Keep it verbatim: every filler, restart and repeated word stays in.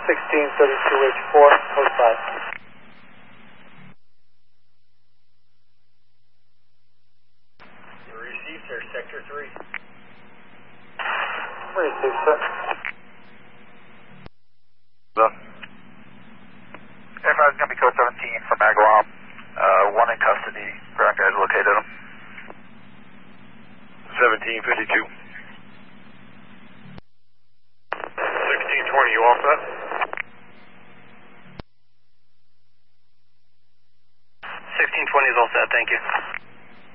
sixteen thirty-two H four, code five. Received, sir, sector three. Received, sir. No. Air five is going to be code seventeen from Agawam. Uh, one in custody. Ground guys located him. seventeen fifty-two. sixteen twenty, you all set? sixteen twenty is all set, thank you.